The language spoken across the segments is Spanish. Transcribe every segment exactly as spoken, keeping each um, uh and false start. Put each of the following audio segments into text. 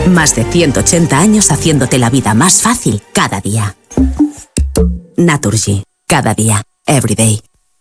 Más de ciento ochenta años haciéndote la vida más fácil cada día. Naturgy. Cada día. Every day.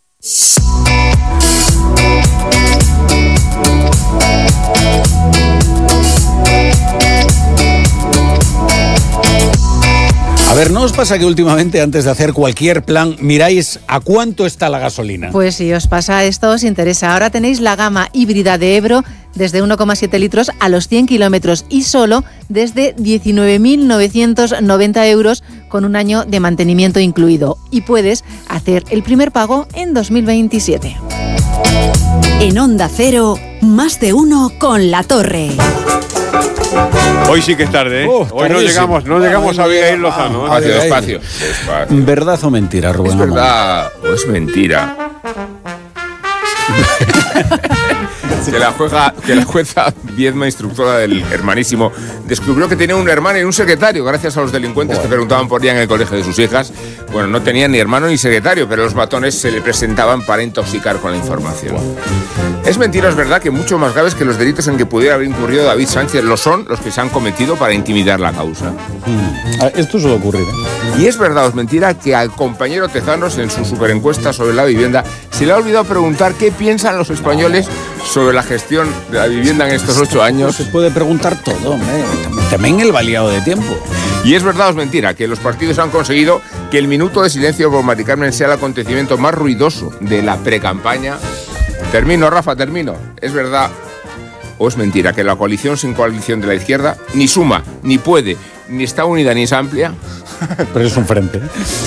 A ver, ¿no os pasa que últimamente antes de hacer cualquier plan miráis a cuánto está la gasolina? Pues si os pasa esto, os interesa. Ahora tenéis la gama híbrida de Ebro desde uno coma siete litros a los cien kilómetros y solo desde diecinueve mil novecientos noventa euros con un año de mantenimiento incluido. Y puedes hacer el primer pago en dos mil veintisiete. En Onda Cero, más de uno con La Torre. Hoy sí que es tarde, ¿eh? Oh, Hoy no llegamos, no llegamos a Abigail Lozano. Espacio, despacio, despacio. ¿Verdad o mentira, Rubén? ¿Es verdad o es mentira? que, la jueza, que la jueza Viedma, instructora del hermanísimo, descubrió que tenía un hermano y un secretario gracias a los delincuentes bueno. que preguntaban por ella en el colegio de sus hijas. Bueno, no tenían ni hermano ni secretario, pero los matones se le presentaban para intoxicar con la información. Bueno. Es mentira, es verdad que mucho más graves que los delitos en que pudiera haber incurrido David Sánchez lo son los que se han cometido para intimidar la causa. Hmm. Esto suele ocurrir, ¿eh? Y es verdad o es mentira que al compañero Tezanos en su superencuesta sobre la vivienda se le ha olvidado preguntar qué piensan los españoles sobre la gestión de la vivienda en estos ocho años. No se puede preguntar todo, hombre. También el baleado de tiempo. Y es verdad o es mentira que los partidos han conseguido que el minuto de silencio por Mari Carmen sea el acontecimiento más ruidoso de la precampaña. Termino, Rafa, termino. ¿Es verdad o es mentira que la coalición sin coalición de la izquierda ni suma, ni puede, ni está unida, ni es amplia? Pero es un frente, ¿eh?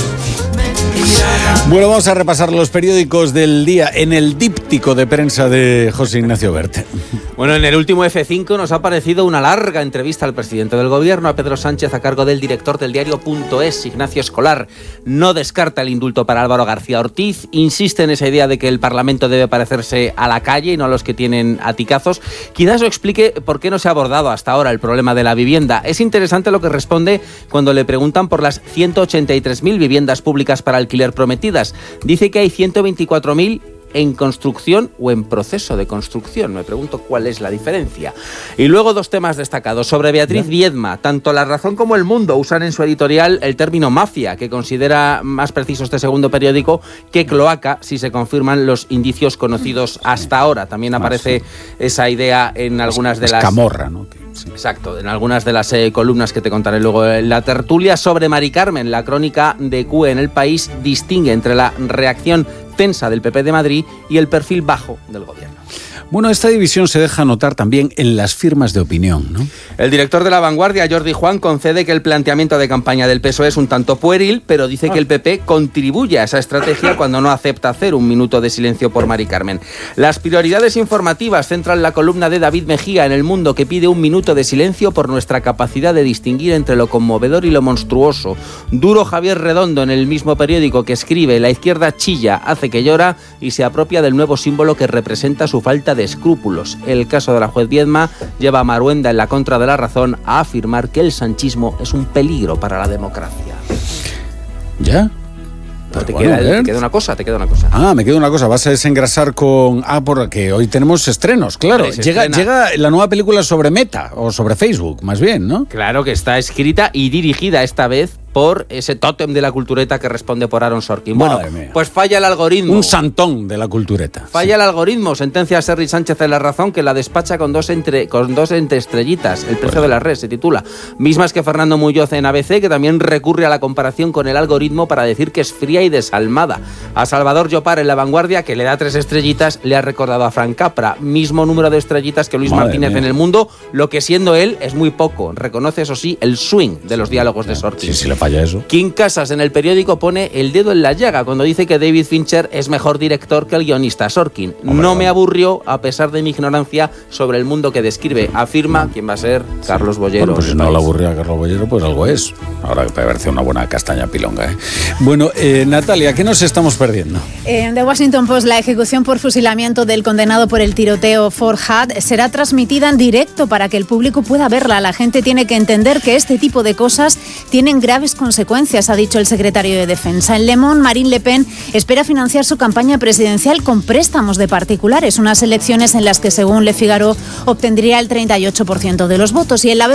Bueno, vamos a repasar los periódicos del día en el díptico de prensa de José Ignacio Bert. Bueno, en el último F cinco nos ha aparecido una larga entrevista al presidente del gobierno, a Pedro Sánchez, a cargo del director del diario Punto Es, Ignacio Escolar. No descarta el indulto para Álvaro García Ortiz, insiste en esa idea de que el Parlamento debe parecerse a la calle y no a los que tienen aticazos. Quizás os explique por qué no se ha abordado hasta ahora el problema de la vivienda. Es interesante lo que responde cuando le preguntan por las ciento ochenta y tres mil viviendas públicas para alquiler prometidas. Dice que hay ciento veinticuatro mil en construcción o en proceso de construcción. Me pregunto cuál es la diferencia. Y luego dos temas destacados. Sobre Beatriz Viedma, tanto La Razón como El Mundo usan en su editorial el término mafia, que considera más preciso este segundo periódico que cloaca, si se confirman los indicios conocidos hasta ahora. También aparece esa idea en algunas de las... Camorra, ¿no? Sí. Exacto, en algunas de las eh, columnas que te contaré luego en la tertulia. Sobre Mari Carmen, la crónica de C U E en El País distingue entre la reacción tensa del P P de Madrid y el perfil bajo del gobierno. Bueno, esta división se deja notar también en las firmas de opinión, ¿no? El director de La Vanguardia, Jordi Juan, concede que el planteamiento de campaña del P S O E es un tanto pueril, pero dice ah. que el P P contribuye a esa estrategia cuando no acepta hacer un minuto de silencio por Mari Carmen. Las prioridades informativas centran la columna de David Mejía en El Mundo, que pide un minuto de silencio por nuestra capacidad de distinguir entre lo conmovedor y lo monstruoso. Duro Javier Redondo en el mismo periódico, que escribe: la izquierda chilla, hace que llora y se apropia del nuevo símbolo que representa su falta de de escrúpulos. El caso de la juez Viedma lleva a Maruenda en La Contra de La Razón a afirmar que el sanchismo es un peligro para la democracia. ¿Ya? No, te, bueno, queda, te queda una cosa, te queda una cosa. Ah, me queda una cosa. Vas a desengrasar con... Ah, porque hoy tenemos estrenos, claro. Llega, llega la nueva película sobre Meta, o sobre Facebook, más bien, ¿no? Claro, que está escrita y dirigida esta vez por ese tótem de la cultureta que responde por Aaron Sorkin. Bueno, pues falla el algoritmo. Un santón de la cultureta. Falla sí. el algoritmo, sentencia a Serri Sánchez en La Razón, que la despacha con dos entre, con dos entre estrellitas. El precio pues. de la red se titula. Mismas que Fernando Muñoz en A B C, que también recurre a la comparación con el algoritmo para decir que es fría y desalmada. A Salvador Llopar en La Vanguardia, que le da tres estrellitas, le ha recordado a Frank Capra. Mismo número de estrellitas que Luis Madre Martínez mía. en El Mundo, lo que siendo él es muy poco. Reconoce, eso sí, el swing de los diálogos de Sorkin. Sí, sí, le falla eso. Kim Casas en El Periódico pone el dedo en la llaga cuando dice que David Fincher es mejor director que el guionista Sorkin. Hombre, no me aburrió a pesar de mi ignorancia sobre el mundo que describe. Afirma quién va a ser Carlos Bollero. Bueno, pues si no le aburrió a Carlos Bollero, pues algo es. Ahora que te parece una buena castaña pilonga, ¿eh? Bueno, eh, Natalia, ¿qué nos estamos perdiendo? En The Washington Post, la ejecución por fusilamiento del condenado por el tiroteo Fort Hood será transmitida en directo para que el público pueda verla. La gente tiene que entender que este tipo de cosas tienen graves consecuencias, ha dicho el secretario de Defensa. En Le Monde, Marine Le Pen espera financiar su campaña presidencial con préstamos de particulares, unas elecciones en las que, según Le Figaro, obtendría el treinta y ocho por ciento de los votos. Y en la